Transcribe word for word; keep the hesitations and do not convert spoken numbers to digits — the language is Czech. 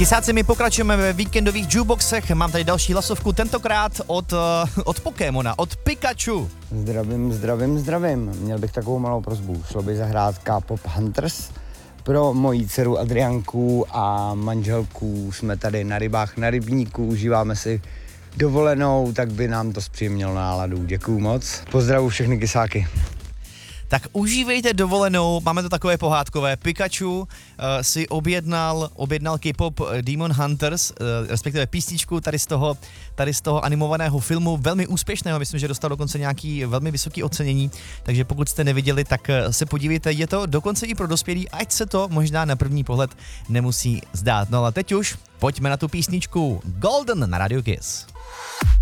Kysáci, my pokračujeme ve víkendových jukeboxech. Mám tady další hlasovku, tentokrát od, uh, od Pokémona, od Pikachu. Zdravím, zdravím, zdravím. Měl bych takovou malou prosbu. Šlo by zahrát K-pop Hunters. Pro moji dceru Adrianku a manželku jsme tady na rybách, na rybníku, užíváme si dovolenou, tak by nám to zpříjemnilo náladu. Děkuju moc. Pozdravu všechny kysáky. Tak užívejte dovolenou, máme to takové pohádkové. Pikachu uh, si objednal, objednal K-pop Demon Hunters, uh, respektive písničku tady z toho, tady z toho animovaného filmu, velmi úspěšného, myslím, že dostal dokonce nějaký velmi vysoký ocenění, takže pokud jste neviděli, tak se podívejte, je to dokonce i pro dospělí, ať se to možná na první pohled nemusí zdát. No ale teď už pojďme na tu písničku Golden na Radio Kiss.